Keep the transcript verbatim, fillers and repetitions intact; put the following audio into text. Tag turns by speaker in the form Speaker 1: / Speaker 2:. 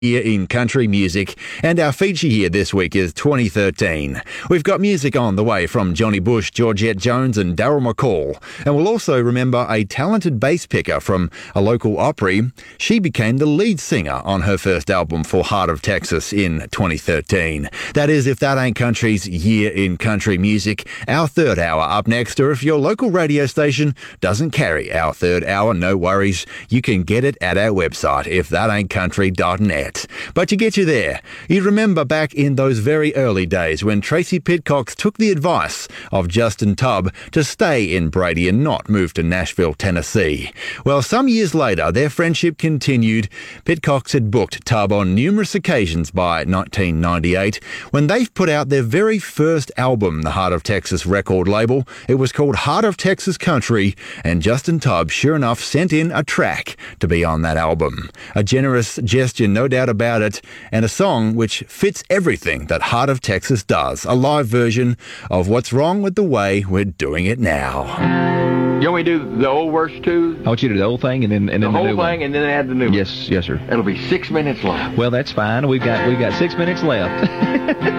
Speaker 1: Here in country music, and our feature here this week is twenty thirteen. We've got music on the way from Johnny Bush, Georgette Jones and Daryl McCall, and we'll also remember a talented bass picker from a local Opry. She became the lead singer on her first album for Heart of Texas in twenty thirteen. That is, if that ain't country's Year in Country Music. Our third hour up next, or if your local radio station doesn't carry our third hour, no worries, you can get it at our website, if that ain't country dot net. But to get you there, you remember back in those very early days when Tracy Pitcox took the advice of Justin Tubb to stay in Brady and not move to Nashville, Tennessee. Well, some years later, their friendship continued. Pitcox had booked Tubb on numerous occasions by nineteen ninety-eight when they put out their very first album, the Heart of Texas record label. It was called Heart of Texas Country, and Justin Tubb, sure enough, sent in a track to be on that album. A generous gesture, no doubt about it, and a song which fits everything that Heart of Texas does. A live version of What's Wrong with the Way We're Doing It Now.
Speaker 2: You want me to do the old verse too?
Speaker 3: I want you to do the old thing and then and
Speaker 2: the
Speaker 3: then
Speaker 2: whole
Speaker 3: the new
Speaker 2: thing
Speaker 3: one.
Speaker 2: and then add the new one.
Speaker 3: Yes, yes, sir.
Speaker 2: It'll be six minutes long.
Speaker 3: Well, that's fine. We've got we've got six minutes left.